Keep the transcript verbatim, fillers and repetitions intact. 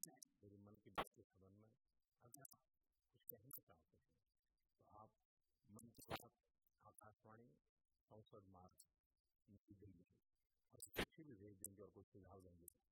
मेरे मन की बात के संबंध में अगर आप कुछ कहना चाहते हैं तो आप मन की बात आकाशवाणी संसद मार्ग नई दिल्ली और किसी भी भेज देंगे और कुछ सुझाव देंगे